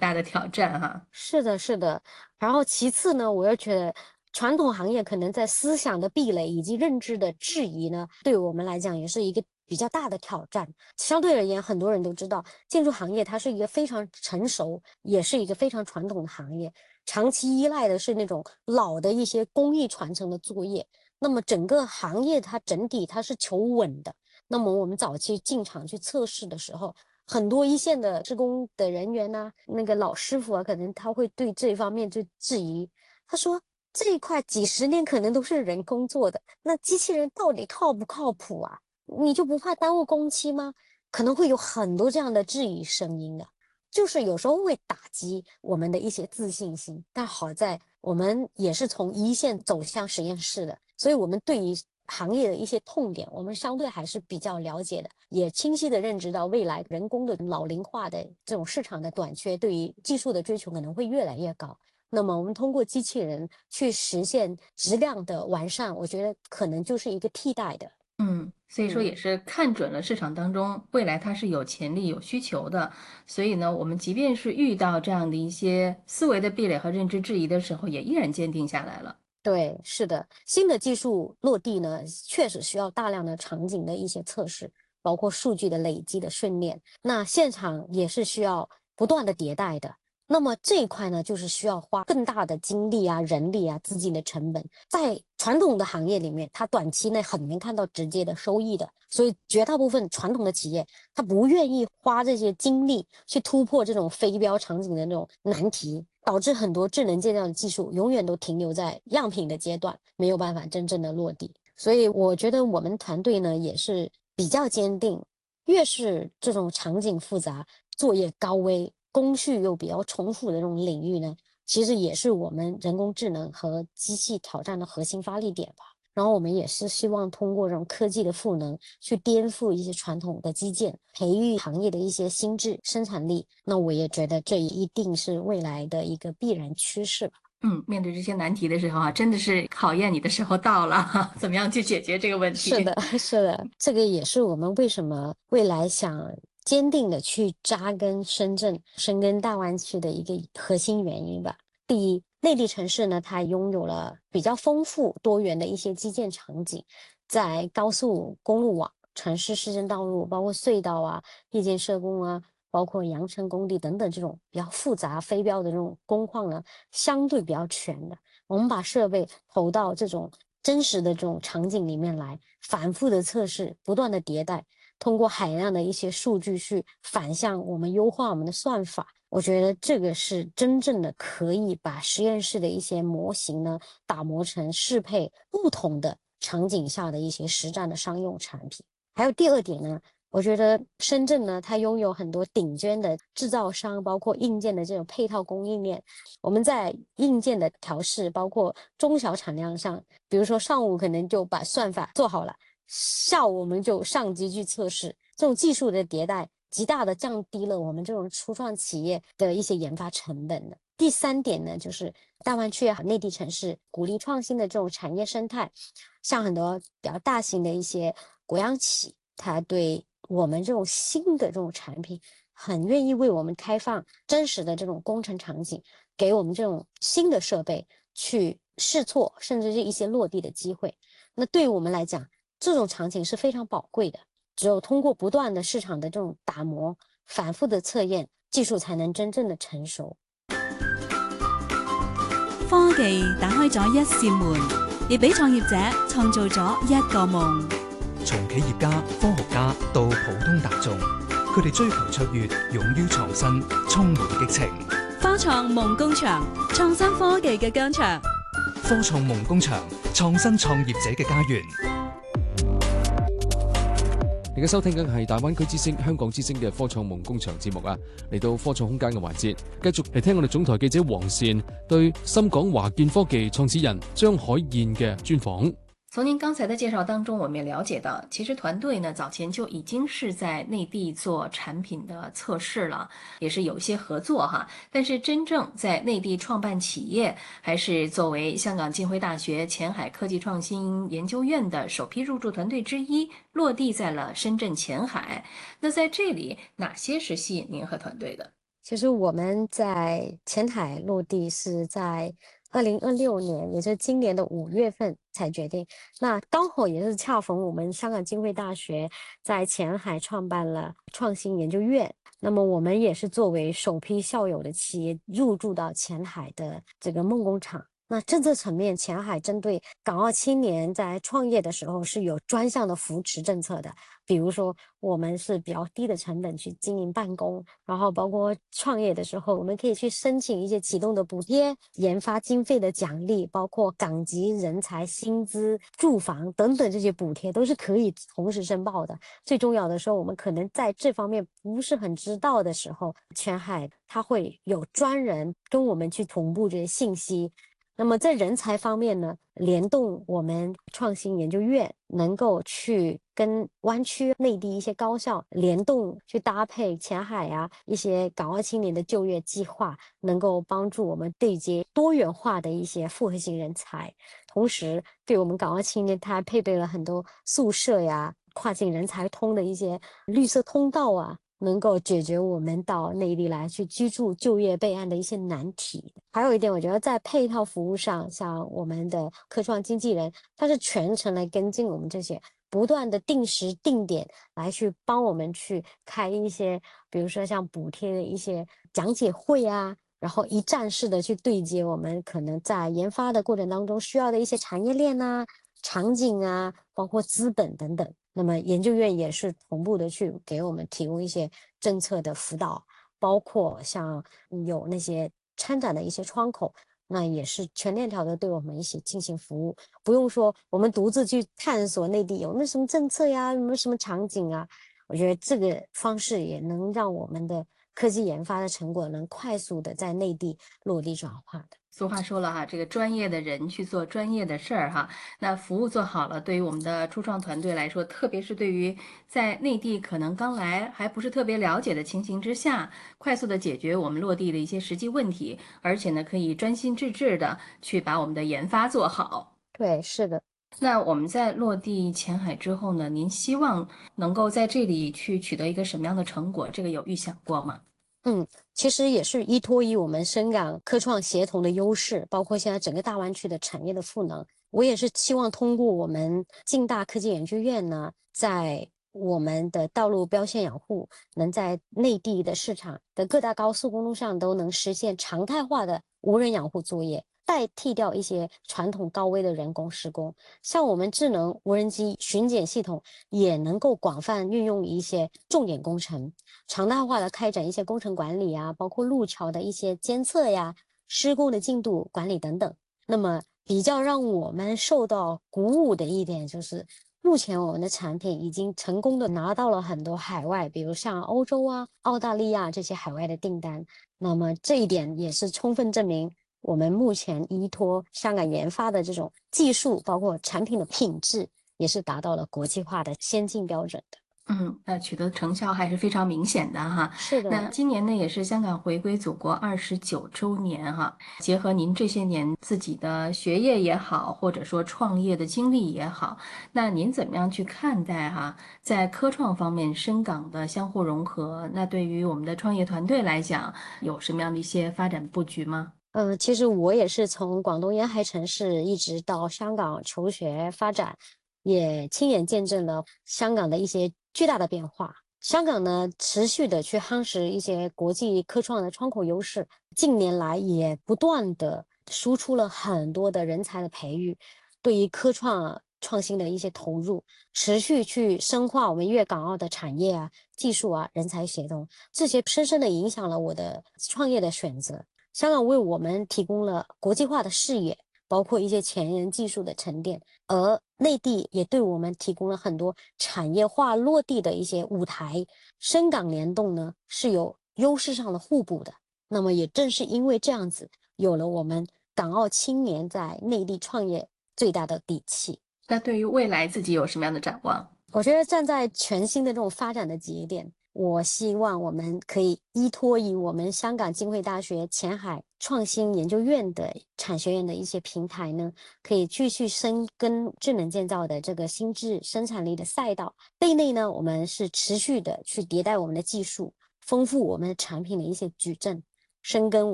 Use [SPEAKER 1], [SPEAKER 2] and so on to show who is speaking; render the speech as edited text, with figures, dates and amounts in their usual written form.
[SPEAKER 1] 大的挑战哈。
[SPEAKER 2] 是的，是的。然后其次呢，我又觉得传统行业可能在思想的壁垒以及认知的质疑呢，对我们来讲也是一个比较大的挑战。相对而言，很多人都知道，建筑行业它是一个非常成熟，也是一个非常传统的行业，长期依赖的是那种老的一些工艺传承的作业。那么整个行业它整体它是求稳的。那么我们早期进场去测试的时候，很多一线的施工的人员呐、那个老师傅啊，可能他会对这方面就质疑。他说这一块几十年可能都是人工做的，那机器人到底靠不靠谱啊？你就不怕耽误工期吗？可能会有很多这样的质疑声音的，就是有时候会打击我们的一些自信心。但好在我们也是从一线走向实验室的，所以我们对于行业的一些痛点，我们相对还是比较了解的，也清晰的认知到未来人工的老龄化的这种市场的短缺，对于技术的追求可能会越来越高。那么我们通过机器人去实现质量的完善，我觉得可能就是一个替代的。
[SPEAKER 1] 所以说也是看准了市场当中未来它是有潜力、有需求的，所以呢，我们即便是遇到这样的一些思维的壁垒和认知质疑的时候，也依然坚定下来了。
[SPEAKER 2] 对，是的，新的技术落地呢，确实需要大量的场景的一些测试，包括数据的累积的训练。那现场也是需要不断的迭代的。那么这一块呢，就是需要花更大的精力啊、人力啊、资金的成本。在传统的行业里面，它短期内很难看到直接的收益的，所以绝大部分传统的企业，它不愿意花这些精力去突破这种非标场景的那种难题。导致很多智能建造的技术永远都停留在样品的阶段，没有办法真正的落地。所以我觉得我们团队呢也是比较坚定，越是这种场景复杂、作业高危、工序又比较重复的这种领域呢，其实也是我们人工智能和机器挑战的核心发力点吧。然后我们也是希望通过这种科技的赋能，去颠覆一些传统的基建，培育行业的一些新质生产力。那我也觉得这一定是未来的一个必然趋势吧。
[SPEAKER 1] 面对这些难题的时候啊，真的是考验你的时候到了，怎么样去解决这个问题？
[SPEAKER 2] 是的，是的，这个也是我们为什么未来想坚定的去扎根深圳、深耕大湾区的一个核心原因吧。第一，内地城市呢，它拥有了比较丰富多元的一些基建场景，在高速公路网、城市市政道路，包括隧道啊、夜间施工啊，包括扬尘工地等等这种比较复杂非标的这种工况呢，相对比较全的。我们把设备投到这种真实的这种场景里面来，反复的测试，不断的迭代，通过海量的一些数据去反向我们优化我们的算法。我觉得这个是真正的可以把实验室的一些模型呢打磨成适配不同的场景下的一些实战的商用产品。还有第二点呢，我觉得深圳呢，它拥有很多顶尖的制造商，包括硬件的这种配套供应链。我们在硬件的调试，包括中小产量上，比如说上午可能就把算法做好了，下午我们就上机去测试。这种技术的迭代，极大的降低了我们这种初创企业的一些研发成本的。第三点呢，就是大湾区也好，内地城市鼓励创新的这种产业生态，像很多比较大型的一些国央企，它对我们这种新的这种产品，很愿意为我们开放真实的这种工程场景，给我们这种新的设备去试错，甚至是一些落地的机会。那对于我们来讲，这种场景是非常宝贵的。只有通过不断的市场的这种打磨、反复的测验，技術才能真正的成熟。
[SPEAKER 3] 科技打開咗一扇門，亦俾創業者創造咗一個夢。
[SPEAKER 4] 從企業家、科學家到普通大眾，佢哋追求卓越，勇於創新，充滿激情。
[SPEAKER 3] 科創夢工場，創新科技嘅疆場。
[SPEAKER 4] 科創夢工場，創新創業者嘅家園。
[SPEAKER 5] 而家收聽緊係大灣區之星、香港之星嘅科創夢工場節目啊，嚟到科創空間嘅環節，繼續嚟聽我哋總台記者黃善對深港華建科技創始人張海燕嘅專訪。
[SPEAKER 1] 从您刚才的介绍当中，我们也了解到，其实团队呢早前就已经是在内地做产品的测试了，也是有一些合作哈。但是真正在内地创办企业，还是作为香港浸会大学前海科技创新研究院的首批入驻团队之一，落地在了深圳前海。那在这里，哪些是吸引您和团队的？
[SPEAKER 2] 其实我们在前海落地是在2026年，也就是今年的5月份才决定。那刚好也是恰逢我们香港浸会大学在前海创办了创新研究院，那么我们也是作为首批校友的企业入驻到前海的这个梦工厂。那政策层面，前海针对港澳青年在创业的时候是有专项的扶持政策的，比如说我们是比较低的成本去经营办公，然后包括创业的时候，我们可以去申请一些启动的补贴、研发经费的奖励，包括港籍人才薪资、住房等等这些补贴都是可以同时申报的。最重要的时候，我们可能在这方面不是很知道的时候，前海它会有专人跟我们去同步这些信息。那么在人才方面呢，联动我们创新研究院能够去跟湾区内地一些高校联动，去搭配前海一些港澳青年的就业计划，能够帮助我们对接多元化的一些复合型人才。同时对我们港澳青年，它还配备了很多宿舍跨境人才通的一些绿色通道能够解决我们到内地来去居住、就业、备案的一些难题。还有一点，我觉得在配套服务上，像我们的科创经纪人，他是全程来跟进我们这些，不断的定时定点来去帮我们去开一些，比如说像补贴的一些讲解会然后一站式的去对接我们可能在研发的过程当中需要的一些产业链场景包括资本等等。那么研究院也是同步的去给我们提供一些政策的辅导，包括像有那些参展的一些窗口，那也是全链条的对我们一起进行服务，不用说我们独自去探索内地有那什么政策有没有什么场景我觉得这个方式也能让我们的科技研发的成果能快速的在内地落地转化的。
[SPEAKER 1] 俗话说了哈，这个专业的人去做专业的事儿哈，那服务做好了，对于我们的初创团队来说，特别是对于在内地可能刚来还不是特别了解的情形之下，快速的解决我们落地的一些实际问题，而且呢，可以专心致志的去把我们的研发做好。
[SPEAKER 2] 对，是的。
[SPEAKER 1] 那我们在落地前海之后呢，您希望能够在这里去取得一个什么样的成果？这个有预想过吗？
[SPEAKER 2] 其实也是依托于我们深港科创协同的优势，包括现在整个大湾区的产业的赋能。我也是希望通过我们浸大科技研究院呢，在我们的道路标线养护能在内地的市场的各大高速公路上都能实现常态化的无人养护作业，代替掉一些传统高危的人工施工。像我们智能无人机巡检系统也能够广泛运用一些重点工程，常态化的开展一些工程管理包括路桥的一些监测施工的进度管理等等。那么比较让我们受到鼓舞的一点就是，目前我们的产品已经成功的拿到了很多海外，比如像欧洲澳大利亚这些海外的订单。那么这一点也是充分证明我们目前依托香港研发的这种技术，包括产品的品质，也是达到了国际化的先进标准的。
[SPEAKER 1] 那取得成效还是非常明显的哈。
[SPEAKER 2] 是的。
[SPEAKER 1] 那今年呢，也是香港回归祖国29周年哈。结合您这些年自己的学业也好，或者说创业的经历也好，那您怎么样去看待在科创方面深港的相互融合？那对于我们的创业团队来讲，有什么样的一些发展布局吗？
[SPEAKER 2] 其实我也是从广东沿海城市一直到香港求学发展，也亲眼见证了香港的一些巨大的变化。香港呢，持续的去夯实一些国际科创的窗口优势，近年来也不断的输出了很多的人才的培育，对于科创创新的一些投入，持续去深化我们粤港澳的产业技术人才协同，这些深深的影响了我的创业的选择。香港为我们提供了国际化的视野，包括一些前沿技术的沉淀，而内地也对我们提供了很多产业化落地的一些舞台。深港联动呢是有优势上的互补的，那么也正是因为这样子，有了我们港澳青年在内地创业最大的底气。
[SPEAKER 1] 那对于未来自己有什么样的展望？
[SPEAKER 2] 我觉得站在全新的这种发展的节点，我希望我们可以依托于我们香港浸会大学前海创新研究院的产学研的一些平台呢，可以继续深耕智能建造的这个新质生产力的赛道。对内呢，我们是持续的去迭代我们的技术， 丰富我们产品的一些矩阵，深耕